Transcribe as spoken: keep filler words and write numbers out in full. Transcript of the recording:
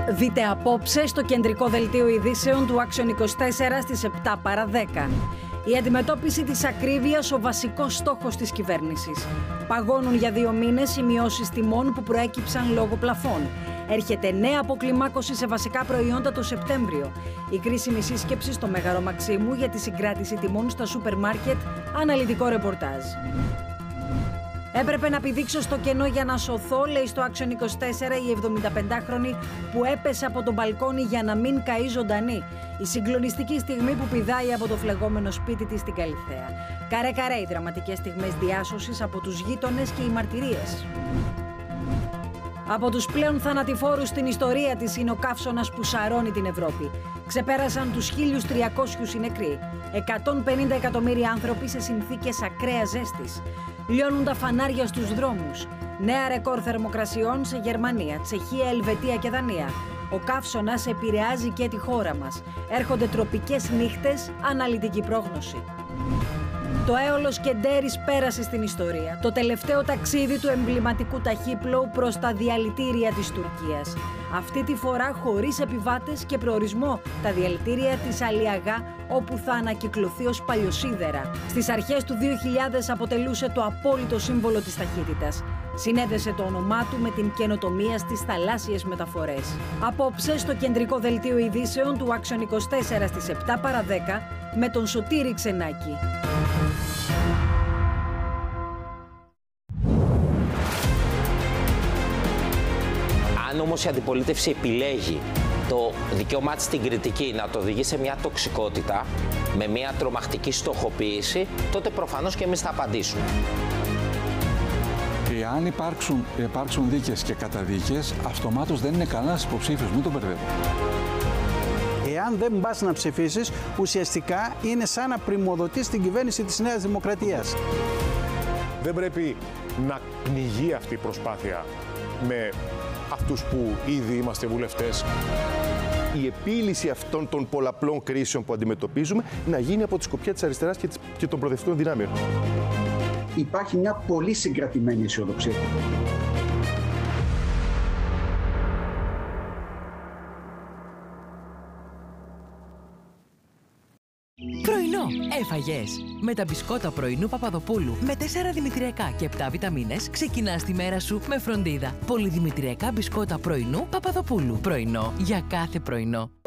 Δείτε απόψε στο κεντρικό δελτίο ειδήσεων του Action είκοσι τέσσερα στις επτά παρά δέκα. Η αντιμετώπιση της ακρίβειας ο βασικός στόχος της κυβέρνησης. Παγώνουν για δύο μήνες οι μειώσεις τιμών που προέκυψαν λόγω πλαφών. Έρχεται νέα αποκλιμάκωση σε βασικά προϊόντα το Σεπτέμβριο. Η κρίσιμη σύσκεψη στο Μέγαρο Μαξίμου για τη συγκράτηση τιμών στα σούπερ μάρκετ. Αναλυτικό ρεπορτάζ. Έπρεπε να πηδήξω στο κενό για να σωθώ, λέει στο Action είκοσι τέσσερα η εβδομηνταπεντάχρονη που έπεσε από τον μπαλκόνι για να μην καεί ζωντανή. Η συγκλονιστική στιγμή που πηδάει από το φλεγόμενο σπίτι της στην Καλιθέα. Καρέ-καρέ οι δραματικές στιγμές διάσωσης από τους γείτονες και οι μαρτυρίες. Από τους πλέον θανατηφόρους στην ιστορία της είναι ο καύσωνας που σαρώνει την Ευρώπη. Ξεπέρασαν τους χίλιους τριακόσιους οι νεκροί. εκατόν πενήντα εκατομμύρια άνθρωποι σε συνθήκες ακραίας ζέστης. Λιώνουν τα φανάρια στους δρόμους. Νέα ρεκόρ θερμοκρασιών σε Γερμανία, Τσεχία, Ελβετία και Δανία. Ο καύσωνας επηρεάζει και τη χώρα μας. Έρχονται τροπικές νύχτες, αναλυτική πρόγνωση. Το έολος Κεντέρης πέρασε στην ιστορία. Το τελευταίο ταξίδι του εμβληματικού ταχύπλοου προς τα διαλυτήρια της Τουρκίας. Αυτή τη φορά χωρίς επιβάτες και προορισμό, τα διαλυτήρια της Αλιαγά, όπου θα ανακυκλωθεί ως παλιοσίδερα. Στις αρχές του δύο χιλιάδες αποτελούσε το απόλυτο σύμβολο της ταχύτητας. Συνέδεσε το όνομά του με την καινοτομία στις θαλάσσιες μεταφορές. Απόψε στο κεντρικό δελτίο ειδήσεων του Action είκοσι τέσσερα στις επτά παρά δέκα με τον Σωτήρη Ξενάκη. Αν όμως η αντιπολίτευση επιλέγει το δικαίωμά της στην κριτική να το οδηγεί σε μια τοξικότητα, με μια τρομακτική στοχοποίηση, τότε προφανώς και εμείς θα απαντήσουμε. Εάν υπάρξουν, υπάρξουν δίκες και καταδίκες, αυτομάτως δεν είναι κανένας υποψήφιος, μην τον μπερδεύω. Εάν δεν πας να ψηφίσεις, ουσιαστικά είναι σαν να πριμοδοτείς την κυβέρνηση της Νέας Δημοκρατίας. Δεν πρέπει να πνιγεί αυτή η προσπάθεια με αυτούς που ήδη είμαστε βουλευτές. Η επίλυση αυτών των πολλαπλών κρίσεων που αντιμετωπίζουμε να γίνει από τη σκοπιά της αριστεράς και των προοδευτικών δυνάμεων. Υπάρχει μια πολύ συγκρατημένη αισιοδοξία. Πρωινό έφαγες! Με τα μπισκότα πρωινού Παπαδοπούλου με τέσσερα δημητριακά και επτά βιταμίνες ξεκινάς τη μέρα σου με φροντίδα. Πολυδημητριακά μπισκότα πρωινού Παπαδοπούλου. Πρωινό για κάθε πρωινό.